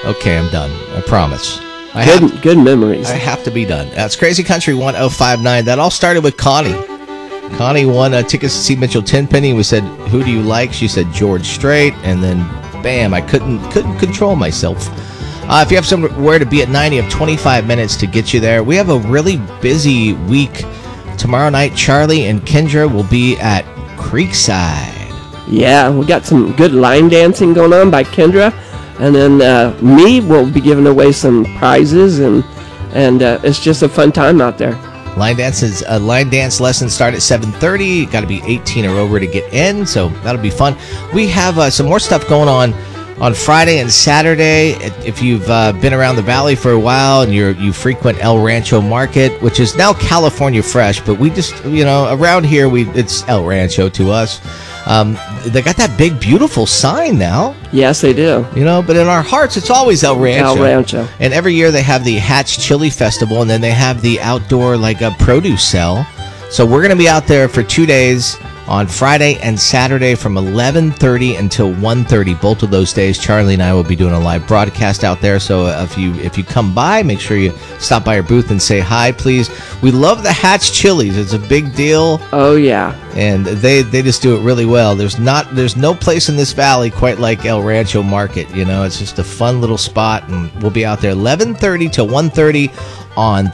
Okay, I'm done. I promise. Good memories. I have to be done. That's Crazy Country 1059. That all started with Connie. Connie won tickets to see Mitchell Tenpenny. We said, who do you like? She said George Strait. And then, bam, I couldn't control myself. If you have somewhere to be at 9, you have 25 minutes to get you there. We have a really busy week. Tomorrow night, Charlie and Kendra will be at Creekside. Yeah, we got some good line dancing going on by Kendra. And then me will be giving away some prizes, and it's just a fun time out there. Line dance lessons start at 7:30. Got to be 18 or over to get in, so that'll be fun. We have some more stuff going on Friday and Saturday. If you've been around the valley for a while and you frequent El Rancho Market, which is now California Fresh, but we just, around here it's El Rancho to us. They got that big, beautiful sign now. Yes, they do. But in our hearts, it's always El Rancho. El Rancho. And every year they have the Hatch Chili Festival, and then they have the outdoor, produce sell. So we're going to be out there for 2 days on Friday and Saturday from 11:30 until 1:30. Both of those days, Charlie and I will be doing a live broadcast out there. So if you come by, make sure you stop by our booth and say hi, please. We love the Hatch Chilies. It's a big deal. Oh yeah. And they just do it really well. There's no place in this valley quite like El Rancho Market. It's just a fun little spot, and we'll be out there 11:30 to 1:30 on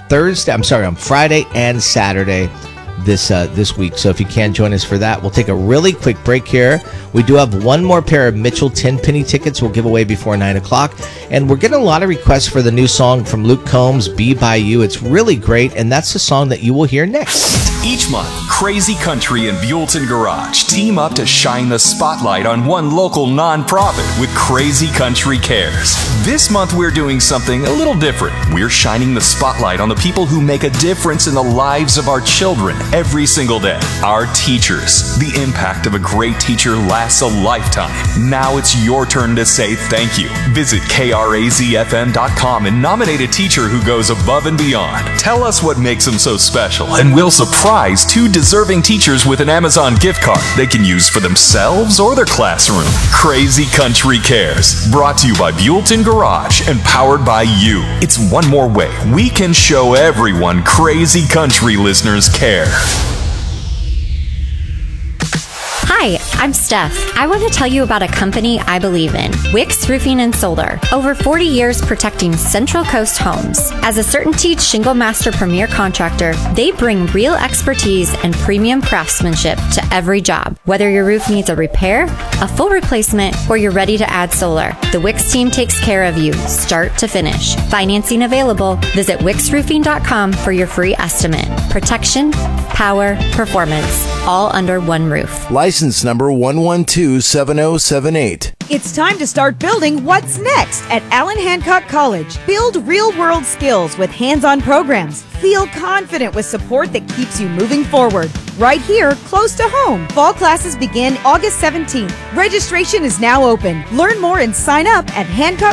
Friday and Saturday this week. So if you can join us for that, we'll take a really quick break here. We do have one more pair of Mitchell Tenpenny tickets we'll give away before 9 o'clock. And we're getting a lot of requests for the new song from Luke Combs, Be By You. It's really great, and that's the song that you will hear next. Each month, Crazy Country and Buellton Garage team up to shine the spotlight on one local nonprofit with Crazy Country Cares. This month, we're doing something a little different. We're shining the spotlight on the people who make a difference in the lives of our children every single day. Our teachers. The impact of a great teacher lasts a lifetime. Now it's your turn to say thank you. Visit KRAZFM.com and nominate a teacher who goes above and beyond. Tell us what makes them so special, and we'll surprise 2 deserving teachers with an Amazon gift card they can use for themselves or their classroom. Crazy Country Cares. Brought to you by Buellton Garage and powered by you. It's one more way we can show everyone Crazy Country listeners care. Hi, I'm Steph. I want to tell you about a company I believe in, Wix Roofing and Solar. Over 40 years protecting Central Coast homes. As a CertainTeed Shingle Master Premier contractor, they bring real expertise and premium craftsmanship to every job. Whether your roof needs a repair, a full replacement, or you're ready to add solar, the Wix team takes care of you, start to finish. Financing available. Visit wixroofing.com for your free estimate. Protection, power, performance, all under one roof. License number 1127078. It's time to start building what's next at Allen Hancock College. Build real-world skills with hands-on programs. Feel confident with support that keeps you moving forward. Right here, close to home. Fall classes begin August 17th. Registration is now open. Learn more and sign up at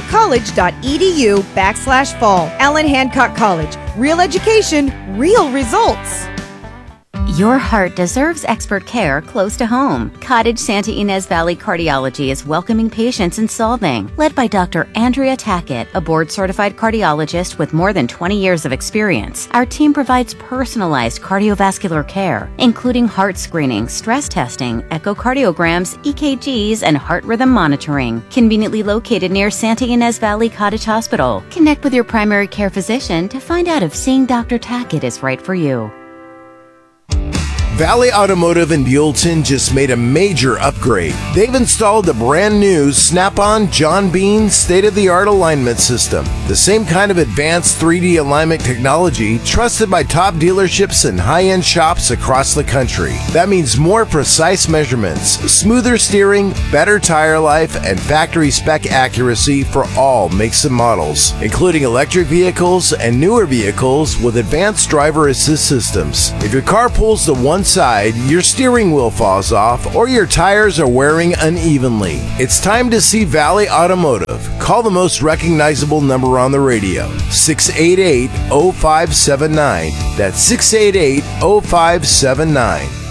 hancockcollege.edu/fall. Allen Hancock College. Real education, real results. Your heart deserves expert care close to home. Cottage Santa Ynez Valley Cardiology is welcoming patients in Solvang. Led by Dr. Andrea Tackett, a board-certified cardiologist with more than 20 years of experience, our team provides personalized cardiovascular care, including heart screening, stress testing, echocardiograms, EKGs, and heart rhythm monitoring. Conveniently located near Santa Ynez Valley Cottage Hospital. Connect with your primary care physician to find out if seeing Dr. Tackett is right for you. Valley Automotive in Buellton just made a major upgrade. They've installed the brand new Snap-on John Bean state-of-the-art alignment system. The same kind of advanced 3D alignment technology trusted by top dealerships and high-end shops across the country. That means more precise measurements, smoother steering, better tire life, and factory spec accuracy for all makes and models, including electric vehicles and newer vehicles with advanced driver assist systems. If your car pulls to one side, your steering wheel falls off, or your tires are wearing unevenly, it's time to see Valley Automotive. Call the most recognizable number on the radio, 688-0579. That's 688-0579.